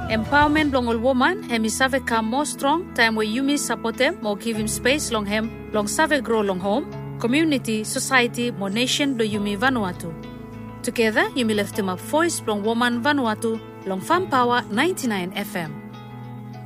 Empowerment long all woman, hemi save come more strong, time where Yumi support them, more give him space long him, long save grow long home, community, society, more nation do Yumi Vanuatu. Together, Yumi left him up voice long woman Vanuatu, long Farm Power 99 FM.